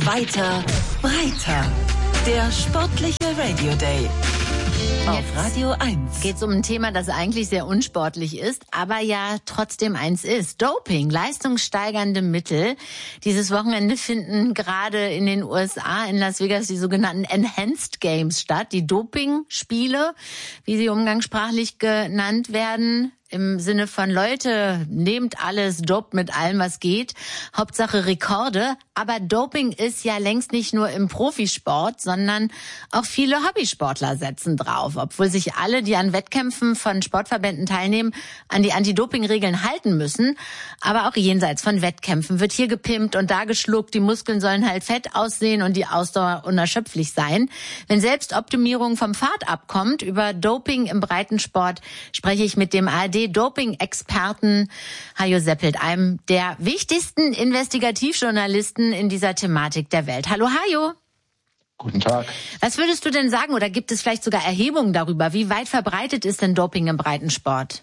Weiter, breiter. Der sportliche Radio Day. Auf Radio 1. Geht es um ein Thema, das eigentlich sehr unsportlich ist, aber ja trotzdem eins ist. Doping, leistungssteigernde Mittel. Dieses Wochenende finden gerade in den USA, in Las Vegas, die sogenannten Enhanced Games statt. Die Doping-Spiele, wie sie umgangssprachlich genannt werden. Im Sinne von Leute, nehmt alles, dopt mit allem, was geht. Hauptsache Rekorde. Aber Doping ist ja längst nicht nur im Profisport, sondern auch viele Hobbysportler setzen drauf. Obwohl sich alle, die an Wettkämpfen von Sportverbänden teilnehmen, an die Anti-Doping-Regeln halten müssen. Aber auch jenseits von Wettkämpfen wird hier gepimpt und da geschluckt. Die Muskeln sollen halt fett aussehen und die Ausdauer unerschöpflich sein. Wenn Selbstoptimierung vom Pfad abkommt, über Doping im Breitensport spreche ich mit dem ARD-Doping-Experten Hajo Seppelt, einem der wichtigsten Investigativjournalisten in dieser Thematik der Welt. Hallo Hajo. Guten Tag. Was würdest du denn sagen, oder gibt es vielleicht sogar Erhebungen darüber, wie weit verbreitet ist denn Doping im Breitensport?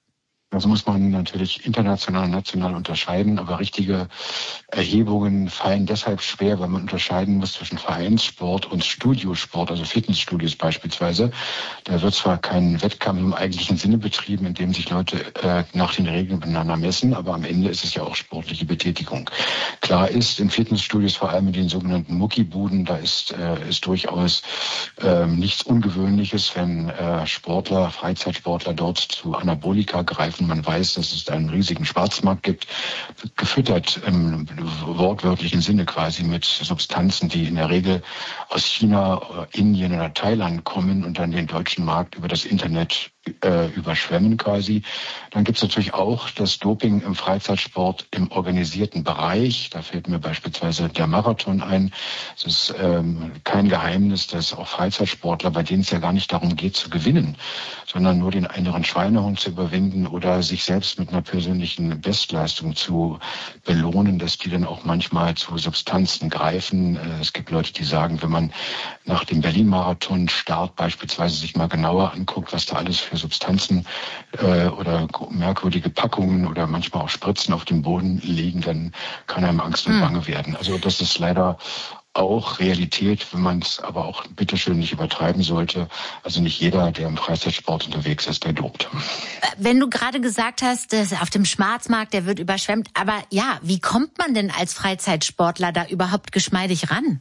Das muss man natürlich international und national unterscheiden, aber richtige Erhebungen fallen deshalb schwer, weil man unterscheiden muss zwischen Vereinssport und Studiosport, also Fitnessstudios beispielsweise. Da wird zwar kein Wettkampf im eigentlichen Sinne betrieben, in dem sich Leute nach den Regeln miteinander messen, aber am Ende ist es ja auch sportliche Betätigung. Klar ist, in Fitnessstudios, vor allem in den sogenannten Muckibuden, da ist durchaus nichts Ungewöhnliches, wenn Sportler, Freizeitsportler dort zu Anabolika greifen. Man weiß, dass es einen riesigen Schwarzmarkt gibt, gefüttert im wortwörtlichen Sinne quasi mit Substanzen, die in der Regel aus China, Indien oder Thailand kommen und dann den deutschen Markt über das Internet überschwemmen quasi. Dann gibt es natürlich auch das Doping im Freizeitsport im organisierten Bereich. Da fällt mir beispielsweise der Marathon ein. Es ist kein Geheimnis, dass auch Freizeitsportler, bei denen es ja gar nicht darum geht zu gewinnen, sondern nur den inneren Schweinehund zu überwinden oder sich selbst mit einer persönlichen Bestleistung zu belohnen, dass die dann auch manchmal zu Substanzen greifen. Es gibt Leute, die sagen, wenn man nach dem Berlin-Marathon-Start beispielsweise sich mal genauer anguckt, was da alles für Substanzen oder merkwürdige Packungen oder manchmal auch Spritzen auf dem Boden liegen, dann kann einem Angst und Bange werden. Also das ist leider auch Realität, wenn man es aber auch bitteschön nicht übertreiben sollte. Also nicht jeder, der im Freizeitsport unterwegs ist, der dopt. Wenn du gerade gesagt hast, dass auf dem Schwarzmarkt, der wird überschwemmt, aber ja, wie kommt man denn als Freizeitsportler da überhaupt geschmeidig ran?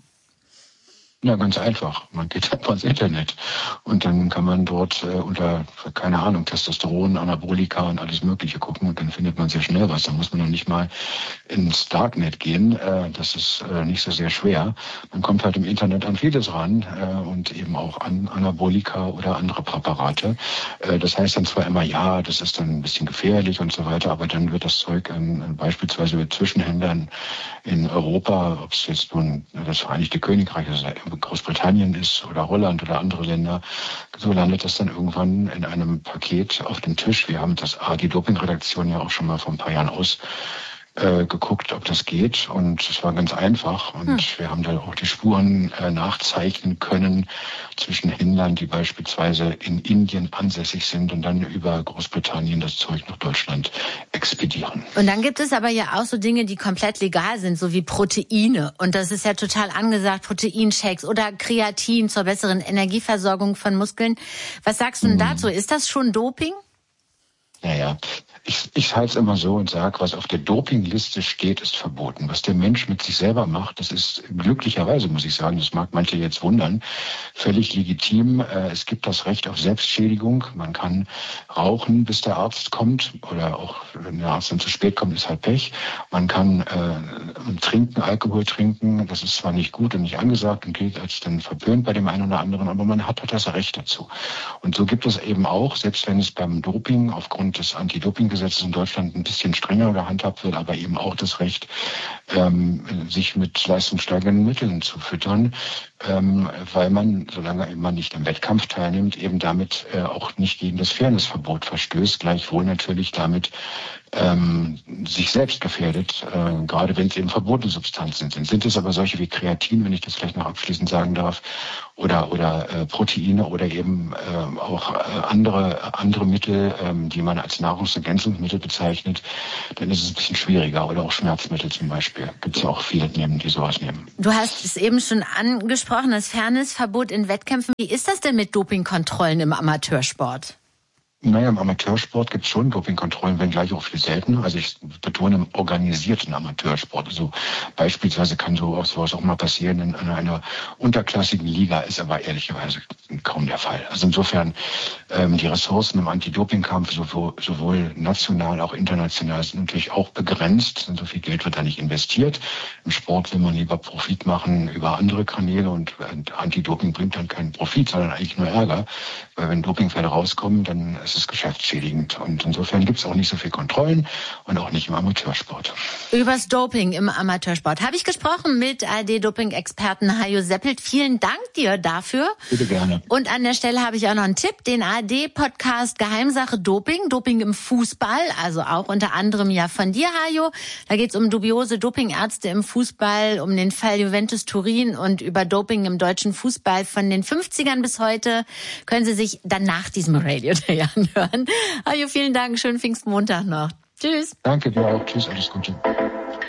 Ja, ganz einfach. Man geht einfach ins Internet und dann kann man dort unter, keine Ahnung, Testosteron, Anabolika und alles Mögliche gucken und dann findet man sehr schnell was. Da muss man noch nicht mal ins Darknet gehen. Das ist nicht so sehr schwer. Man kommt halt im Internet an vieles ran und eben auch an Anabolika oder andere Präparate. Das heißt dann zwar immer, ja, das ist dann ein bisschen gefährlich und so weiter, aber dann wird das Zeug beispielsweise mit Zwischenhändlern in Europa, ob es jetzt nun das Vereinigte Königreich ist, Großbritannien ist oder Holland oder andere Länder, so landet das dann irgendwann in einem Paket auf dem Tisch. Wir haben das ARD-Doping-Redaktion ja auch schon mal vor ein paar Jahren geguckt, ob das geht und es war ganz einfach und wir haben dann auch die Spuren nachzeichnen können zwischen Händlern, die beispielsweise in Indien ansässig sind und dann über Großbritannien das Zeug nach Deutschland expedieren. Und dann gibt es aber ja auch so Dinge, die komplett legal sind, so wie Proteine und das ist ja total angesagt, Proteinshakes oder Kreatin zur besseren Energieversorgung von Muskeln. Was sagst du denn dazu? Ist das schon Doping? Naja, ich halte es immer so und sage, was auf der Dopingliste steht, ist verboten. Was der Mensch mit sich selber macht, das ist glücklicherweise, muss ich sagen, das mag manche jetzt wundern, völlig legitim. Es gibt das Recht auf Selbstschädigung. Man kann rauchen, bis der Arzt kommt oder auch, wenn der Arzt dann zu spät kommt, ist halt Pech. Man kann trinken, Alkohol trinken. Das ist zwar nicht gut und nicht angesagt und gilt als dann verpönt bei dem einen oder anderen, aber man hat das Recht dazu. Und so gibt es eben auch, selbst wenn es beim Doping aufgrund des Anti-Doping-Gesetzes in Deutschland ein bisschen strenger gehandhabt wird, aber eben auch das Recht, sich mit leistungssteigernden Mitteln zu füttern, weil man, solange man nicht am Wettkampf teilnimmt, eben damit auch nicht gegen das Fairnessverbot verstößt, gleichwohl natürlich damit sich selbst gefährdet, gerade wenn es eben verbotene Substanzen sind. Sind es aber solche wie Kreatin, wenn ich das vielleicht noch abschließend sagen darf, oder Proteine oder eben auch andere Mittel, die man als Nahrungsergänzungsmittel bezeichnet, dann ist es ein bisschen schwieriger oder auch Schmerzmittel zum Beispiel. Gibt es ja auch viele, die sowas nehmen. Du hast es eben schon angesprochen, das Fairnessverbot in Wettkämpfen. Wie ist das denn mit Dopingkontrollen im Amateursport? Naja, im Amateursport gibt es schon Dopingkontrollen, wenngleich auch viel seltener. Also ich betone im organisierten Amateursport. Also beispielsweise kann sowas auch mal passieren in einer unterklassigen Liga, ist aber ehrlicherweise kaum der Fall. Also insofern, die Ressourcen im Anti-Doping-Kampf sowohl national, auch international sind natürlich auch begrenzt. Und so viel Geld wird da nicht investiert. Im Sport will man lieber Profit machen über andere Kanäle und Anti-Doping bringt dann keinen Profit, sondern eigentlich nur Ärger. Weil wenn Dopingfälle rauskommen, dann ist es geschäftsschädigend. Und insofern gibt es auch nicht so viel Kontrollen und auch nicht im Amateursport. Übers Doping im Amateursport habe ich gesprochen mit ARD-Doping-Experten Hajo Seppelt. Vielen Dank dir dafür. Bitte gerne. Und an der Stelle habe ich auch noch einen Tipp, den ARD-Podcast Geheimsache Doping, Doping im Fußball, also auch unter anderem ja von dir, Hajo. Da geht es um dubiose Dopingärzte im Fußball, um den Fall Juventus Turin und über Doping im deutschen Fußball von den 50ern bis heute. Können Sie sich dann nach diesem Radio Day anhören. Hajo, vielen Dank, schönen Pfingstmontag noch. Tschüss. Danke dir auch. Tschüss, alles Gute.